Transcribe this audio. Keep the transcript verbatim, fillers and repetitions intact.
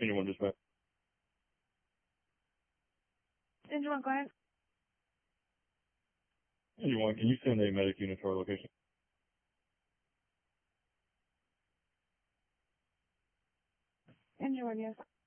Engine one dispatch. Engine one, go ahead. Engine one, can you send a medic unit to our location? Engine one, yes.